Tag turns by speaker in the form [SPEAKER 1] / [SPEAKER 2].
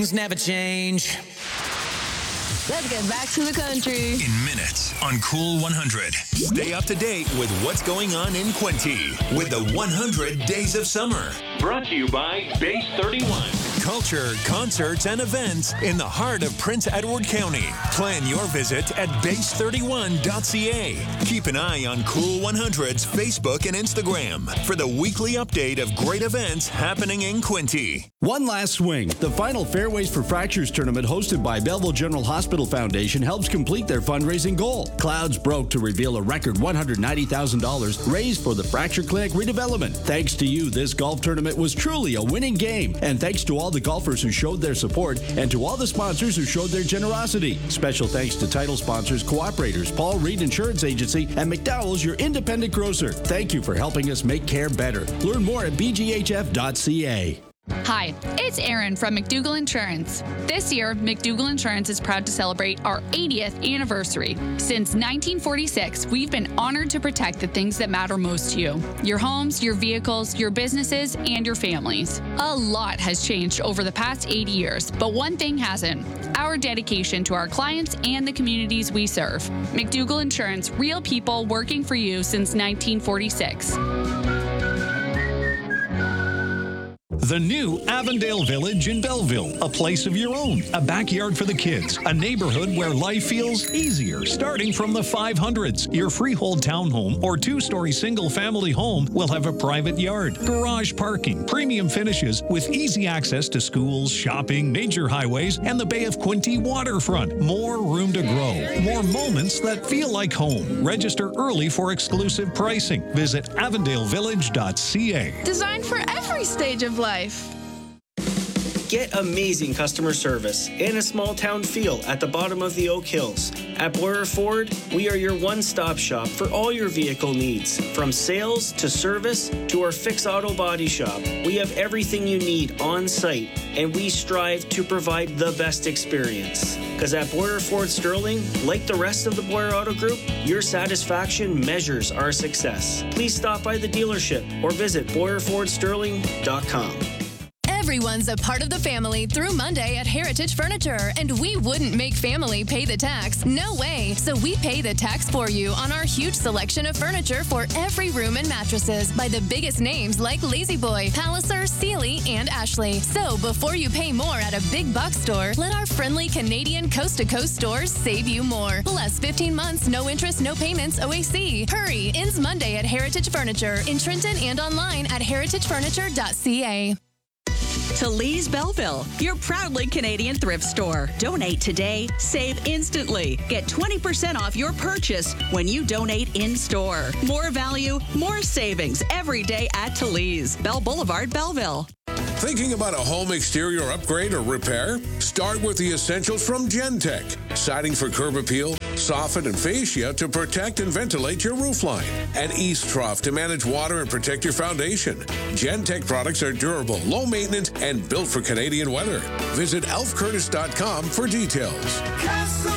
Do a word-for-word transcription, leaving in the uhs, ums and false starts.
[SPEAKER 1] things never change.
[SPEAKER 2] Let's get back to the country.
[SPEAKER 3] In minutes on Cool one hundred. Stay up to date with what's going on in Quinte with the one hundred Days of Summer.
[SPEAKER 4] Brought to you by Base thirty-one.
[SPEAKER 3] Culture, concerts, and events in the heart of Prince Edward County. Plan your visit at base thirty-one dot c a. Keep an eye on Cool one hundred's Facebook and Instagram for the weekly update of great events happening in Quinte.
[SPEAKER 5] One last swing. The final Fairways for Fractures tournament hosted by Belleville General Hospital Foundation helps complete their fundraising goal. Clouds broke to reveal a record one hundred ninety thousand dollars raised for the Fracture Clinic redevelopment. Thanks to you, this golf tournament was truly a winning game. And thanks to all the golfers who showed their support and to all the sponsors who showed their generosity. Special thanks to title sponsors, Cooperators, Paul Reed Insurance Agency, and McDowell's, your independent grocer. Thank you for helping us make care better. Learn more at b g h f dot c a.
[SPEAKER 6] Hi, it's Erin from McDougall Insurance. This year, McDougall Insurance is proud to celebrate our eightieth anniversary. Since nineteen forty-six, we've been honored to protect the things that matter most to you. Your homes, your vehicles, your businesses, and your families. A lot has changed over the past eighty years, but one thing hasn't. Our dedication to our clients and the communities we serve. McDougall Insurance, real people working for you since nineteen forty-six.
[SPEAKER 7] The new Avondale Village in Belleville, a place of your own, a backyard for the kids, a neighborhood where life feels easier, starting from the five hundreds. Your freehold townhome or two-story single-family home will have a private yard, garage parking, premium finishes with easy access to schools, shopping, major highways, and the Bay of Quinte waterfront. More room to grow, more moments that feel like home. Register early for exclusive pricing. Visit avondale village dot c a.
[SPEAKER 2] Designed for every stage of life.
[SPEAKER 8] Get amazing customer service and a small town feel at the bottom of the Oak Hills. At Boyer Ford, we are your one-stop shop for all your vehicle needs. From sales to service to our fix auto body shop, we have everything you need on site, and we strive to provide the best experience. Because at Boyer Ford Sterling, like the rest of the Boyer Auto Group, your satisfaction measures our success. Please stop by the dealership or visit boyer ford sterling dot com.
[SPEAKER 2] Everyone's a part of the family through Monday at Heritage Furniture, and we wouldn't make family pay the tax. No way. So we pay the tax for you on our huge selection of furniture for every room and mattresses by the biggest names like La-Z-Boy, Palliser, Sealy, and Ashley. So before you pay more at a big box store, let our friendly Canadian coast-to-coast stores save you more. Plus fifteen months, no interest, no payments, O A C. Hurry. Ends Monday at Heritage Furniture in Trenton and online at heritage furniture dot c a.
[SPEAKER 9] Talese Belleville, your proudly Canadian thrift store. Donate today, save instantly. Get twenty percent off your purchase when you donate in-store. More value, more savings every day at Talese. Bell Boulevard, Belleville.
[SPEAKER 10] Thinking about a home exterior upgrade or repair? Start with the essentials from Gentech. Siding for curb appeal, soffit and fascia to protect and ventilate your roofline, and east trough to manage water and protect your foundation. Gentech products are durable, low maintenance, and built for Canadian weather. Visit elf curtis dot com for details.
[SPEAKER 11] Castle